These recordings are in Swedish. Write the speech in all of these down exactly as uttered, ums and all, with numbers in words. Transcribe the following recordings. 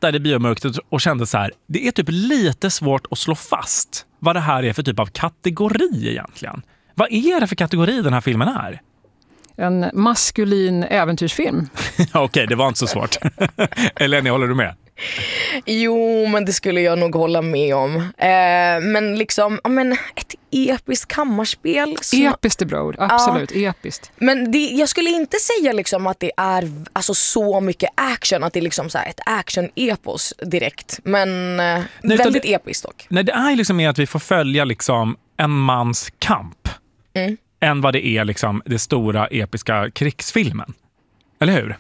där i biomörkret och kände så här, det är typ lite svårt att slå fast vad det här är för typ av kategori egentligen. Vad är det för kategori den här filmen är? En maskulin äventyrsfilm. Okej, okay, det var inte så svårt. Eleni, håller du med? Jo, men det skulle jag nog hålla med om. Eh, men liksom, ja, men ett episkt kammarspel. Så... Episkt är bra, absolut, ja. Episkt. Men det, jag skulle inte säga liksom att det är alltså, så mycket action, att det är liksom så här ett action-epos direkt. Men eh, nej, väldigt det, episkt dock. Nej, det är liksom mer att vi får följa liksom en mans kamp. Mm. Än vad det är liksom det stora episka krigsfilmen. Eller hur?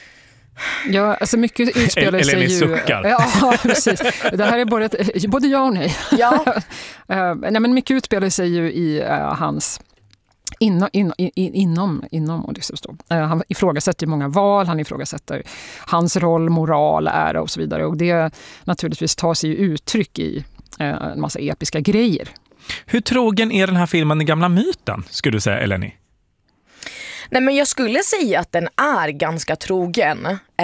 Ja, alltså mycket utspelar sig ju... suckar. Ja, precis. Det här är både, ett, både ja och nej. Ja. uh, nej, men mycket utspelar sig ju i uh, hans... Inom, in, in, inom, inom Odysseus då. Uh, han ifrågasätter ju många val, han ifrågasätter hans roll, moral, ära och så vidare. Och det naturligtvis tar sig ju uttryck i uh, en massa episka grejer. Hur trogen är den här filmen den gamla myten, skulle du säga, Eleni? Nej, men jag skulle säga att den är ganska trogen.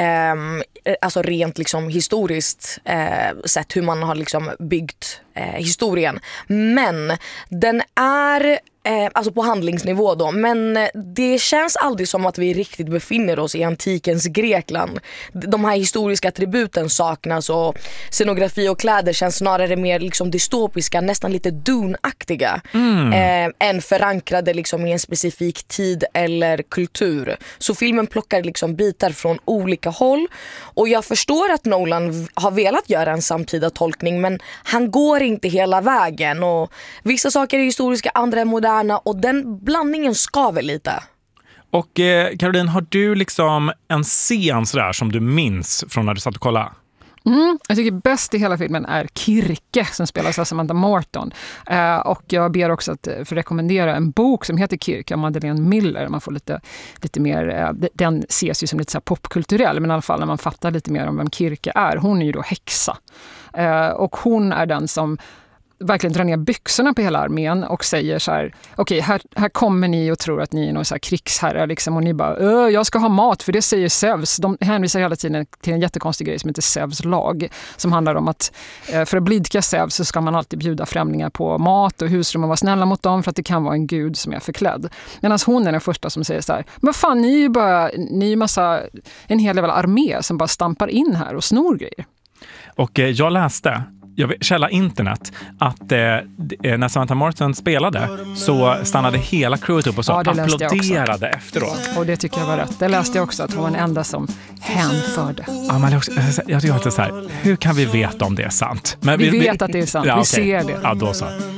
Eh, alltså rent liksom historiskt eh, sett hur man har liksom byggt eh, historien. Men den är... Eh, alltså på handlingsnivå då. Men det känns aldrig som att vi riktigt befinner oss i antikens Grekland. De här historiska attributen saknas och scenografi och kläder känns snarare mer liksom dystopiska, nästan lite Dune-aktiga mm. eh, än förankrade liksom i en specifik tid eller kultur. Så filmen plockar liksom bitar från olika håll och jag förstår att Nolan har velat göra en samtida tolkning, men han går inte hela vägen och vissa saker är historiska, andra är moderna. Och den blandningen skaver lite. Och eh, Caroline, har du liksom en scen sådär som du minns från när du satt och kollade? Mm, jag tycker bäst i hela filmen är Kirke som spelas av Samantha Morton. Eh, och jag ber också att för rekommendera en bok som heter Kirke av Madeleine Miller. Man får lite, lite mer, eh, den ses ju som lite så här popkulturell, men i alla fall när man fattar lite mer om vem Kirke är. Hon är ju då häxa. Eh, och hon är den som verkligen drar ner byxorna på hela armén och säger så här, okej, okay, här, här kommer ni och tror att ni är någon så här krigsherrar liksom, och ni bara, jag ska ha mat för det säger Zeus. De hänvisar hela tiden till en jättekonstig grej som heter Zeus lag, som handlar om att för att blidka Zeus så ska man alltid bjuda främlingar på mat och husrum och vara snälla mot dem för att det kan vara en gud som är förklädd. Medan hon är den första som säger så här, men fan, ni är ju bara, ni är ju massa, en hel jävla armé som bara stampar in här och snor grejer. Och eh, jag läste Jag vill källa internet att eh, när Samantha Morton spelade så stannade hela crewet upp och så ja, applåderade efteråt. Och det tycker jag var rätt. Det läste jag också, att hon var den enda som hänförde. Ja, men också, jag tycker att det är så här, hur kan vi veta om det är sant? Men vi, vi vet att det är sant, ja, vi okay. ser det. Ja, då så.